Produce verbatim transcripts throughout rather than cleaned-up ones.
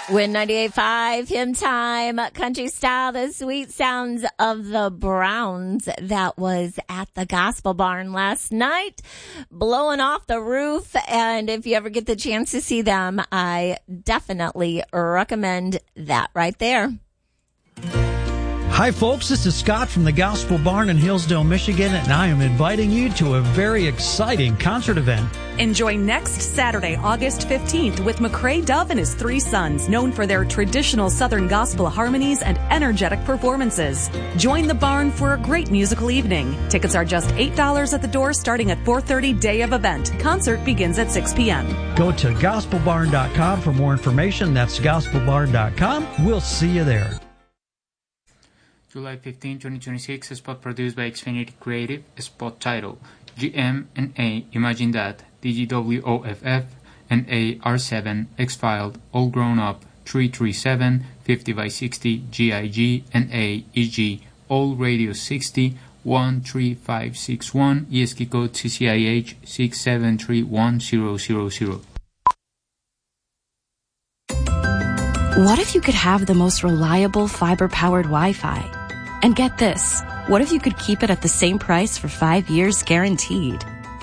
Win ninety-eight point five, Hymn Time, Country Style, the sweet sounds of the Browns. That was at the Gospel Barn last night, blowing off the roof. And if you ever get the chance to see them, I definitely recommend that right there. Hi, folks. This is Scott from the Gospel Barn in Hillsdale, Michigan, and I am inviting you to a very exciting concert event. Enjoy next Saturday, August fifteenth, with McCrae Dove and his three sons, known for their traditional Southern gospel harmonies and energetic performances. Join the barn for a great musical evening. Tickets are just eight dollars at the door, starting at four thirty day of event. Concert begins at six p.m. Go to gospel barn dot com for more information. That's gospel barn dot com. We'll see you there. July fifteenth, twenty twenty-six, a spot produced by Xfinity Creative, a spot title G M and A, Imagine That, D G W O F F, and A R seven, X-Filed, All Grown Up, three three seven, fifty by sixty, G I G, and A, E G, All Radio sixty, one three five six one, E S K code C C I H six seven three one zero zero zero. What if you could have the most reliable fiber-powered Wi-Fi? And get this, what if you could keep it at the same price for five years guaranteed?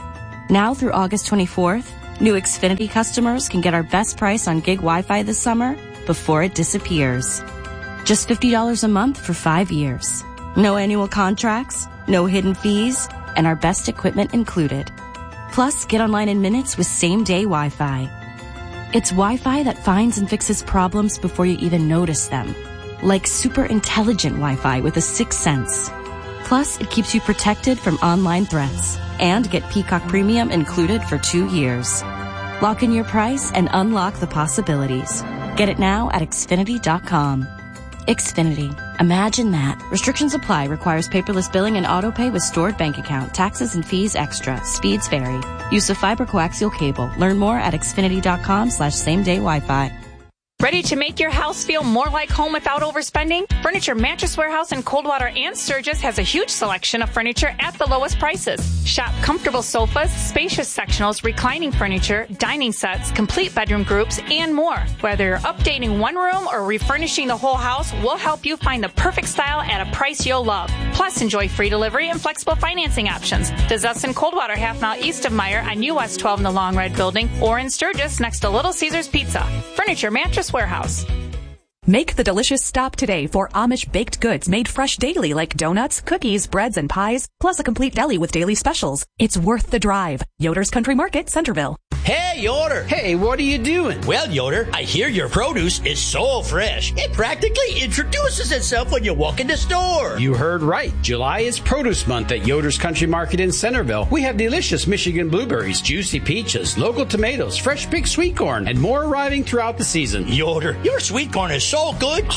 Now through August twenty-fourth, new Xfinity customers can get our best price on gig Wi-Fi this summer before it disappears. Just fifty dollars a month for five years. No annual contracts, no hidden fees, and our best equipment included. Plus, get online in minutes with same-day Wi-Fi. It's Wi-Fi that finds and fixes problems before you even notice them. Like super intelligent Wi-Fi with a sixth sense. Plus, it keeps you protected from online threats. And get Peacock Premium included for two years. Lock in your price and unlock the possibilities. Get it now at Xfinity dot com. Xfinity. Imagine that. Restrictions apply. Requires paperless billing and autopay with stored bank account. Taxes and fees extra. Speeds vary. Use of fiber coaxial cable. Learn more at Xfinity dot com slash same day Wi-Fi. Ready to make your house feel more like home without overspending? Furniture Mattress Warehouse in Coldwater and Sturgis has a huge selection of furniture at the lowest prices. Shop comfortable sofas, spacious sectionals, reclining furniture, dining sets, complete bedroom groups, and more. Whether you're updating one room or refurnishing the whole house, we'll help you find the perfect style at a price you'll love. Plus, enjoy free delivery and flexible financing options. Visit us in Coldwater, half mile east of Meyer on U S twelve in the Long Red Building, or in Sturgis next to Little Caesars Pizza. Furniture Mattress Warehouse. Make the delicious stop today for Amish baked goods made fresh daily like donuts, cookies, breads, and pies, plus a complete deli with daily specials. It's worth the drive. Yoder's Country Market, Centerville. Hey, Yoder! Hey, what are you doing? Well, Yoder, I hear your produce is so fresh. It practically introduces itself when you walk in the store. You heard right. July is Produce Month at Yoder's Country Market in Centerville. We have delicious Michigan blueberries, juicy peaches, local tomatoes, fresh picked sweet corn, and more arriving throughout the season. Yoder, your sweet corn is so good.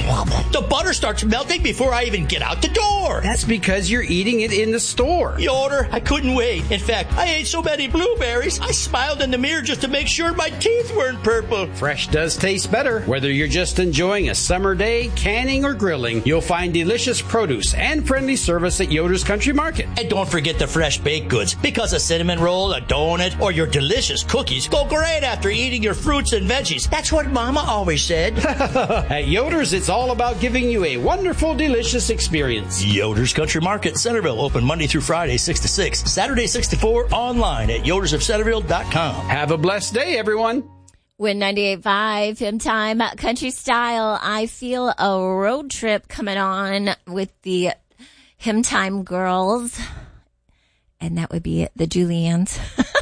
The butter starts melting before I even get out the door. That's because you're eating it in the store. Yoder, I couldn't wait. In fact, I ate so many blueberries, I smiled in the mirror just to make sure my teeth weren't purple. Fresh does taste better. Whether you're just enjoying a summer day, canning, or grilling, you'll find delicious produce and friendly service at Yoder's Country Market. And don't forget the fresh baked goods, because a cinnamon roll, a donut, or your delicious cookies go great after eating your fruits and veggies. That's what Mama always said. At Yoder's, it's all about giving you a wonderful, delicious experience. Yoder's Country Market, Centerville, open Monday through Friday, six to six, Saturday, six to four, online at yoders of centerville dot com. Have a blessed day, everyone. Win ninety-eight point five, Hymn Time, Country Style. I feel a road trip coming on with the Hymn Time girls. And that would be the Juliannes.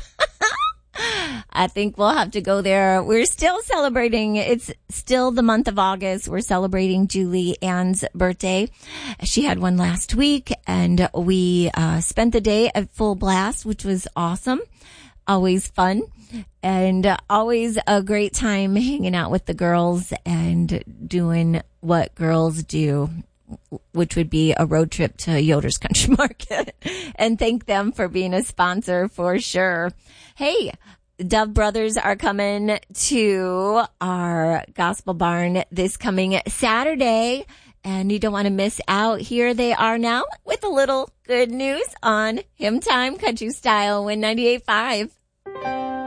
I think we'll have to go there. We're still celebrating. It's still the month of August. We're celebrating Julie Ann's birthday. She had one last week, and we uh spent the day at full blast, which was awesome. Always fun, and uh, always a great time hanging out with the girls and doing what girls do, which would be a road trip to Yoder's Country Market. And thank them for being a sponsor for sure. Hey, Dove Brothers are coming to our Gospel Barn this coming Saturday, and you don't want to miss out. Here they are now with a little good news on Hymn Time Country Style, Win ninety-eight point five.